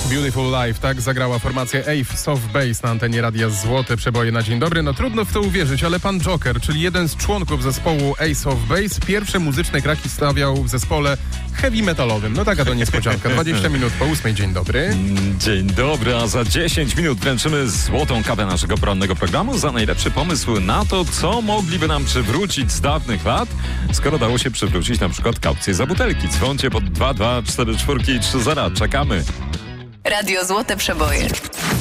Beautiful Life, tak zagrała formacja Ace Soft Bass na antenie Radia Złote Przeboje na dzień dobry. No trudno w to uwierzyć, ale pan Joker, czyli jeden z członków zespołu Ace Soft Bass, pierwsze muzyczne kraki stawiał w zespole heavy metalowym. No taka to niespodzianka. 20 minut po 8. Dzień dobry. Dzień dobry, a za 10 minut wręczymy złotą kawę naszego porannego programu za najlepszy pomysł na to, co mogliby nam przywrócić z dawnych lat, skoro dało się przywrócić na przykład kaucję za butelki. Dzwoncie pod 2244 i 30. Czekamy. Radio Złote Przeboje.